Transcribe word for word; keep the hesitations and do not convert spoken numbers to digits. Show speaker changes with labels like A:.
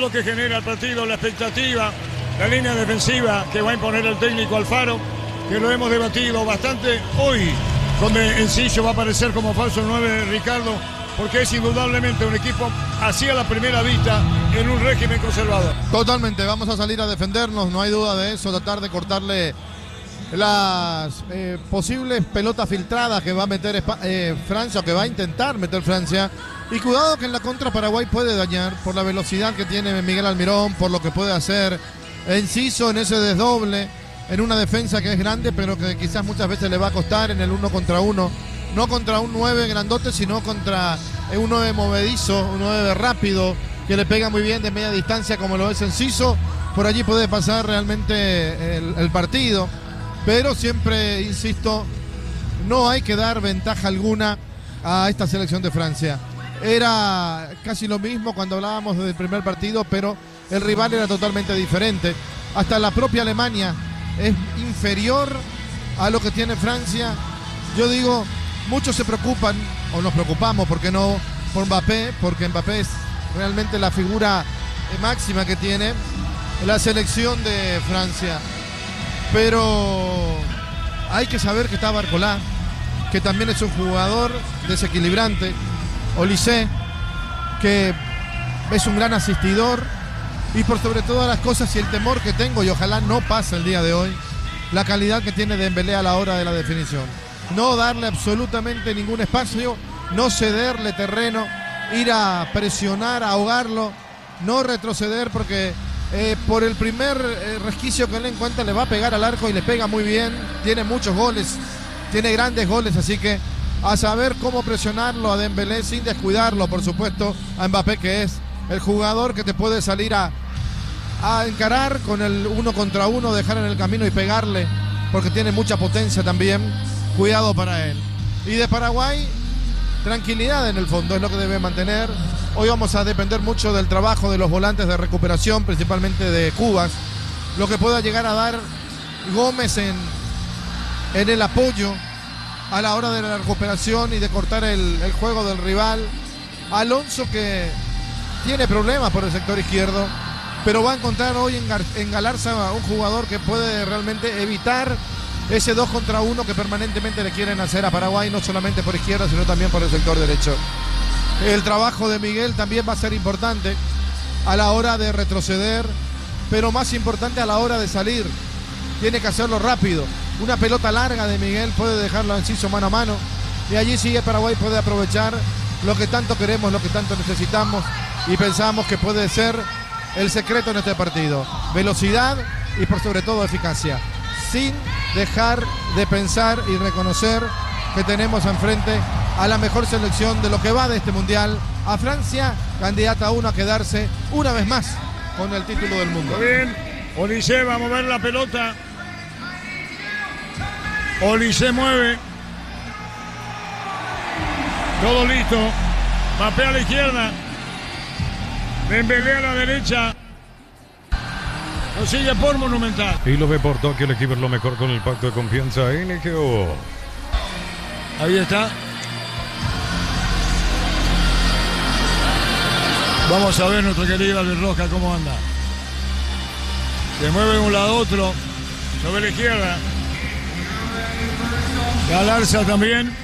A: lo que genera el partido, la expectativa, la línea defensiva que va a imponer el técnico Alfaro, que lo hemos debatido bastante hoy, donde Enciso va a aparecer como falso nueve, Ricardo, porque es indudablemente un equipo hacia la primera vista en un régimen conservador.
B: Totalmente, vamos a salir a defendernos, no hay duda de eso, tratar de cortarle las eh, posibles pelotas filtradas que va a meter eh, Francia, o que va a intentar meter Francia. Y cuidado que en la contra Paraguay puede dañar por la velocidad que tiene Miguel Almirón, por lo que puede hacer Enciso en ese desdoble, en una defensa que es grande, pero que quizás muchas veces le va a costar en el uno contra uno. No contra un nueve grandote, sino contra un nueve movedizo, un nueve rápido, que le pega muy bien de media distancia como lo es Enciso. Por allí puede pasar realmente el, el partido. Pero siempre, insisto, no hay que dar ventaja alguna a esta selección de Francia. Era casi lo mismo cuando hablábamos del primer partido, pero el rival era totalmente diferente. Hasta la propia Alemania es inferior a lo que tiene Francia. Yo digo, muchos se preocupan, o nos preocupamos, ¿por qué no?, por Mbappé, porque Mbappé es realmente la figura máxima que tiene la selección de Francia. Pero hay que saber que está Barcolá, que también es un jugador desequilibrante, Olise, que es un gran asistidor, y por sobre todas las cosas, y el temor que tengo, y ojalá no pase el día de hoy, la calidad que tiene Dembélé a la hora de la definición. No darle absolutamente ningún espacio, no cederle terreno, ir a presionar, a ahogarlo, no retroceder, porque eh, por el primer eh, resquicio que le encuentra le va a pegar al arco, y le pega muy bien, tiene muchos goles, tiene grandes goles, así que a saber cómo presionarlo a Dembélé sin descuidarlo, por supuesto, a Mbappé, que es el jugador que te puede salir a, a encarar con el uno contra uno, dejar en el camino y pegarle, porque tiene mucha potencia también. Cuidado para él. Y de Paraguay, tranquilidad en el fondo es lo que debe mantener. Hoy vamos a depender mucho del trabajo de los volantes de recuperación, principalmente de Cubas, lo que pueda llegar a dar Gómez en, en el apoyo a la hora de la recuperación y de cortar el, el juego del rival. Alonso, que tiene problemas por el sector izquierdo, pero va a encontrar hoy en, Gar, en Galarza un jugador que puede realmente evitar ese dos contra uno que permanentemente le quieren hacer a Paraguay, no solamente por izquierda, sino también por el sector derecho. El trabajo de Miguel también va a ser importante a la hora de retroceder, pero más importante a la hora de salir. Tiene que hacerlo rápido. Una pelota larga de Miguel puede dejarlo a Enciso mano a mano, y allí sí Paraguay puede aprovechar lo que tanto queremos, lo que tanto necesitamos, y pensamos que puede ser el secreto en este partido. Velocidad y por sobre todo eficacia, sin dejar de pensar y reconocer que tenemos enfrente a la mejor selección de lo que va de este mundial, a Francia, candidata a uno a quedarse una vez más con el título del mundo.
A: Muy bien, Olise va a mover la pelota. Olise mueve. Todo listo. Mbappé a la izquierda. Dembélé a la derecha. Lo sigue por Monumental.
C: Y lo ve por Tokio, el equipo es lo mejor con el pacto de confianza N G O.
A: Ahí está. Vamos a ver nuestro querido Albert Roja cómo anda. Se mueve de un lado a otro. Sobre la izquierda. Galarza también.